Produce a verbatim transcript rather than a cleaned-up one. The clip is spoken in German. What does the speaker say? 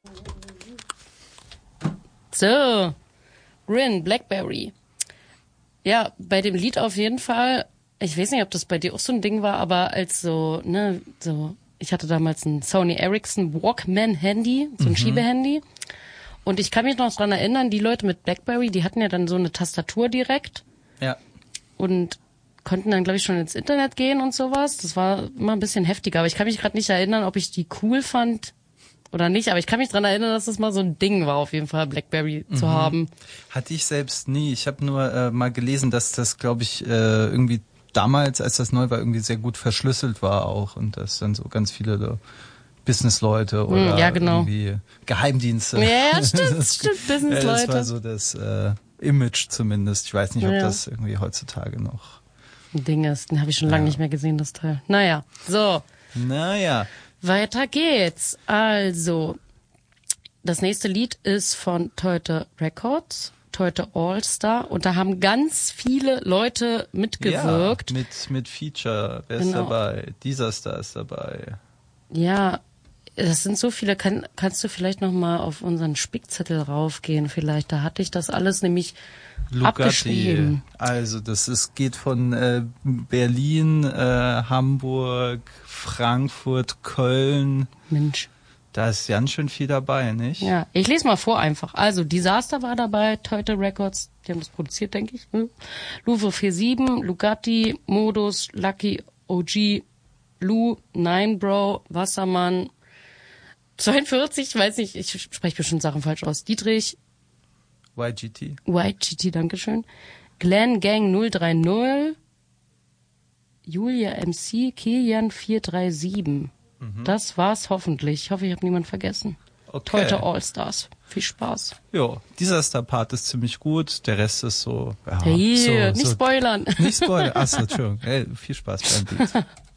So, Rin, Blackberry. Ja, bei dem Lied auf jeden Fall, ich weiß nicht, ob das bei dir auch so ein Ding war, aber als so, ne, so, ich hatte damals ein Sony Ericsson Walkman-Handy, so ein mhm. Schiebehandy. Und ich kann mich noch dran erinnern, die Leute mit Blackberry, die hatten ja dann so eine Tastatur direkt. Ja. Und konnten dann, glaube ich, schon ins Internet gehen und sowas. Das war immer ein bisschen heftiger. Aber ich kann mich gerade nicht erinnern, ob ich die cool fand oder nicht. Aber ich kann mich dran erinnern, dass das mal so ein Ding war, auf jeden Fall, Blackberry mhm. zu haben. Hatte ich selbst nie. Ich habe nur äh, mal gelesen, dass das, glaube ich, äh, irgendwie damals, als das neu war, irgendwie sehr gut verschlüsselt war auch. Und dass dann so ganz viele so Businessleute oder ja, genau. irgendwie Geheimdienste. Ja, stimmt, stimmt, Businessleute. Ja, das war so das äh, Image zumindest. Ich weiß nicht, ob ja. das irgendwie heutzutage noch ein Ding ist. Den habe ich schon lange ja. nicht mehr gesehen, das Teil. Naja, so. Naja. Weiter geht's. Also, das nächste Lied ist von Toyota Records, Toyota All-Star. Und da haben ganz viele Leute mitgewirkt. Ja, mit, mit Feature. Wer ist genau. dabei? Dieser Star ist dabei. Ja, das sind so viele. Kann, kannst du vielleicht noch mal auf unseren Spickzettel raufgehen vielleicht? Da hatte ich das alles nämlich abgeschrieben. Also das ist, geht von äh, Berlin, äh, Hamburg, Frankfurt, Köln. Mensch. Da ist ganz schön viel dabei, nicht? Ja, ich lese mal vor einfach. Also Disaster war dabei, Toyota Records, die haben das produziert, denke ich. Hm? Louvre siebenundvierzig, Lugatti, Modus, Lucky, O G, Lou, Nine Bro, Wassermann, zweiundvierzig, ich weiß nicht, ich spreche bestimmt Sachen falsch aus. Dietrich. Y G T. Y G T, dankeschön. Glenn Gang null drei null. Julia M C, Kilian vier drei sieben. Mhm. Das war's hoffentlich. Ich hoffe, ich habe niemanden vergessen. Okay. Toyota All-Stars. Viel Spaß. Jo, dieser Star-Part ist ziemlich gut. Der Rest ist so... Ja, hey, so, nicht so, spoilern. Nicht spoilern. Achso, Entschuldigung. Hey, viel Spaß beim Beat.